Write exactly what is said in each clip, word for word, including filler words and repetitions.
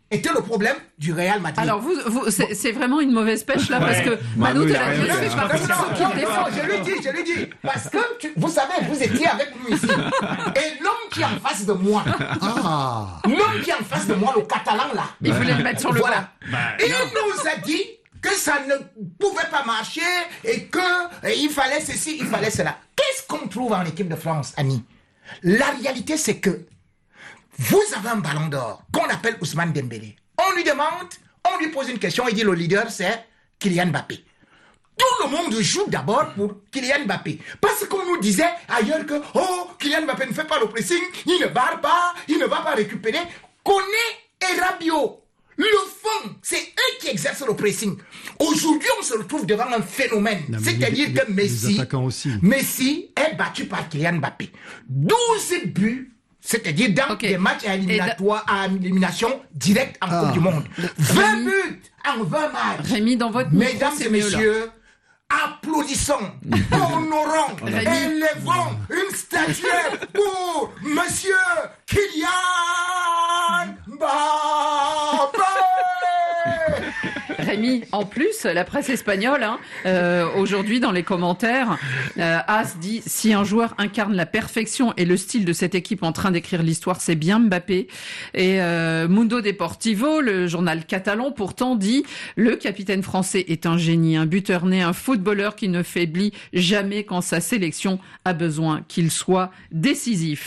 était le problème du Real Madrid. Alors vous, vous c'est, c'est vraiment une mauvaise pêche là, parce que Manu Teladios fait partie de ceux qui défendent. Je lui dis, je lui dis, parce que tu, vous savez, vous étiez avec nous ici, et l'homme qui est en face de moi, ah. l'homme qui est en face de moi, le Catalan là, il voulait le mettre sur le voilà. banc. Il nous a dit que ça ne pouvait pas marcher et que et il fallait ceci, il fallait cela. Qu'est-ce qu'on trouve en équipe de France, Annie? La réalité, c'est que vous avez un ballon d'or qu'on appelle Ousmane Dembélé. On lui demande, on lui pose une question, il dit le leader c'est Kylian Mbappé. Tout le monde joue d'abord pour Kylian Mbappé. Parce qu'on nous disait ailleurs que oh, Kylian Mbappé ne fait pas le pressing, il ne barre pas, il ne va pas récupérer. Koné et Rabiot, le fond, c'est eux qui exercent le pressing. Aujourd'hui, on se retrouve devant un phénomène. Non, c'est-à-dire les, que Messi, Messi est battu par Kylian Mbappé. douze buts. C'est-à-dire dans okay. des matchs à, éliminatoire, à élimination directe en ah. Coupe du Monde. vingt Rémi, buts en vingt matchs. Rémi, dans votre micro, mesdames et messieurs, applaudissons, honorons, élevons une statuette pour Monsieur Kylian Mbappé. Rémi, en plus, la presse espagnole, hein, euh, aujourd'hui dans les commentaires, euh, As dit « Si un joueur incarne la perfection et le style de cette équipe en train d'écrire l'histoire, c'est bien Mbappé ». Et euh, Mundo Deportivo, le journal catalan, pourtant dit « Le capitaine français est un génie, un buteur né, un footballeur qui ne faiblit jamais quand sa sélection a besoin qu'il soit décisif ».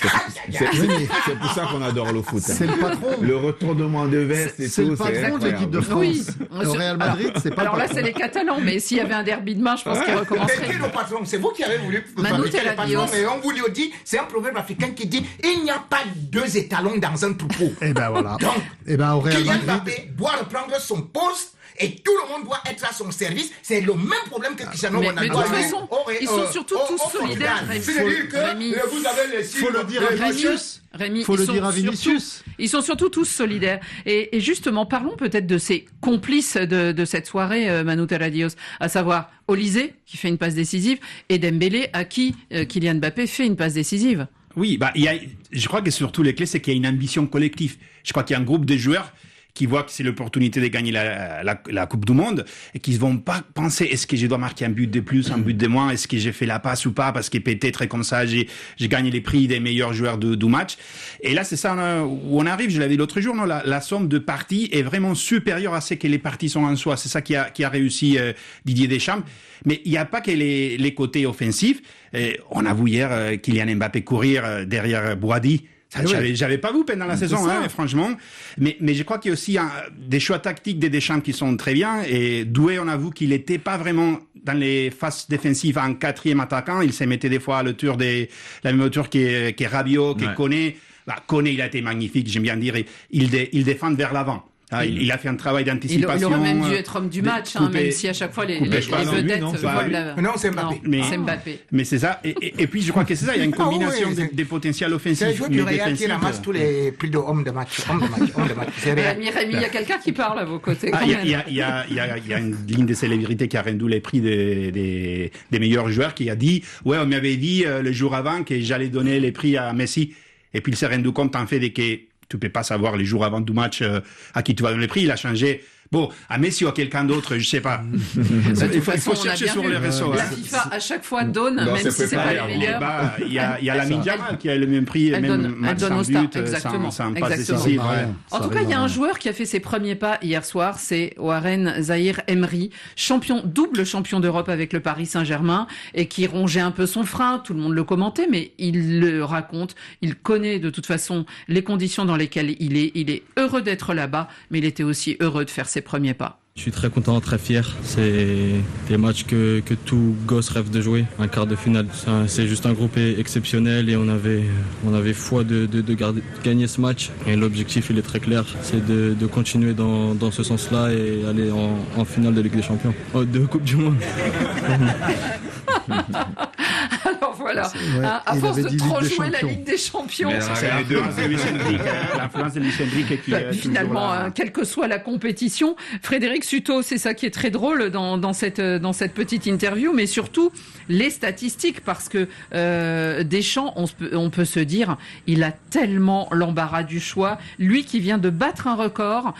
C'est, c'est, c'est pour ça qu'on adore le foot. Hein. C'est le patron. Le retournement de veste et c'est tout. Le patron c'est le patron de l'équipe de France. Oui. Le Real Madrid, alors, c'est pas alors là, c'est les Catalans, mais s'il y avait un derby demain, je pense qu'il recommencerait. C'est qui le patron? C'est vous qui avez voulu Manu Teladios. Mais on vous le dit, c'est un proverbe africain qui dit il n'y a pas deux étalons dans un troupeau. Et ben voilà. Donc, et ben au Real Kylian Madrid, Mbappé doit reprendre son poste. Et tout le monde doit être à son service. C'est le même problème que Cristiano mais, Ronaldo. Mais de toute façon, oh, ils sont surtout oh, tous oh, solidaires. Il faut dire que Rémi, vous avez les faut le dire à Vinicius. Rémi, faut le dire à Vinicius. Surtout, ils sont surtout tous solidaires. Et, et justement, parlons peut-être de ces complices de, de cette soirée, euh, Manu Teladios, à savoir Olysée, qui fait une passe décisive, et Dembélé, à qui euh, Kylian Mbappé fait une passe décisive. Oui, bah, il y a, je crois que surtout les clés, c'est qu'il y a une ambition collective. Je crois qu'il y a un groupe de joueurs qui voient que c'est l'opportunité de gagner la, la, la Coupe du Monde et qui ne vont pas penser est-ce que je dois marquer un but de plus, un but de moins, est-ce que j'ai fait la passe ou pas parce que peut-être comme ça j'ai, j'ai gagné les prix des meilleurs joueurs de, du match. Et là c'est ça où on arrive, je l'avais dit l'autre jour, non, la, la somme de parties est vraiment supérieure à ce que les parties sont en soi. C'est ça qui a, qui a réussi euh, Didier Deschamps. Mais il n'y a pas que les, les côtés offensifs. Et on a vu hier euh, Kylian Mbappé courir euh, derrière Boadi. Ça, oui. j'avais, j'avais pas vu pendant la c'est saison, hein, franchement. Mais, mais je crois qu'il y a aussi un, des choix tactiques des Deschamps qui sont très bien. Et Doué, on a vu qu'il était pas vraiment dans les phases défensives en quatrième attaquant. Il se mettait des fois à l'auteur des, la même hauteur que, que Rabiot, que ouais. Koné. Bah, Koné, il a été magnifique, j'aime bien dire. Il, dé, il défend vers l'avant. Ah, il, il a fait un travail d'anticipation. Il, il aurait même dû être homme du match, hein, même si à chaque fois les, les, les vedettes non, voient la... non, c'est Mbappé. Non, mais, c'est Mbappé. Mais c'est ça. Et, et, et puis je crois que c'est ça. Il y a une combinaison ah, oui, des, des potentiels offensifs. C'est le joueur du Real qui ramasse tous les plus de hommes de match. Hommes de match, hommes de match. C'est Rémi, Rémi, il y a quelqu'un qui parle à vos côtés. Ah, il y a, il y a, il y a, il y a, il y a une ligne de célébrité qui a rendu les prix des, des, des meilleurs joueurs qui a dit, ouais, on m'avait dit euh, le jour avant que j'allais donner les prix à Messi. Et puis il s'est rendu compte en fait de que tu peux pas savoir les jours avant du match euh, à qui tu vas donner les prix. Il a changé. Bon, à Messi ou à quelqu'un d'autre, je sais pas. il faut, il faut chercher sur les réseaux. La FIFA à chaque fois donne, non, même si c'est pas les meilleurs. Bah, il y a, il y a la Yamal qui a le même prix, elle même donne, match elle donne sans but, exactement. sans, sans passe décisive. Ouais. En tout cas, il y a un joueur qui a fait ses premiers pas hier soir, c'est Warren Zahir Emery, champion, double champion d'Europe avec le Paris Saint-Germain et qui rongeait un peu son frein. Tout le monde le commentait, mais il le raconte. Il connaît de toute façon les conditions dans lesquelles il est. Il est heureux d'être là-bas, mais il était aussi heureux de faire ses premiers pas. Je suis très content, très fier. C'est des matchs que, que tout gosse rêve de jouer, un quart de finale. C'est juste un groupe exceptionnel et on avait, on avait foi de, de, de, garder, de gagner ce match. Et l'objectif, il est très clair, c'est de, de continuer dans, dans ce sens-là et aller en, en finale de Ligue des Champions, oh, de Coupe du Monde. Alors voilà, ouais, à, à force de trop jouer la Ligue des Champions. Mais c'est l'influence de Luis Enrique, l'influence de Luis Enrique qui bah, finalement, hein, quelle que soit la compétition, Frédéric Suto, c'est ça qui est très drôle dans, dans, cette, dans cette petite interview, mais surtout les statistiques, parce que euh, Deschamps, on, on peut se dire, il a tellement l'embarras du choix. Lui qui vient de battre un record,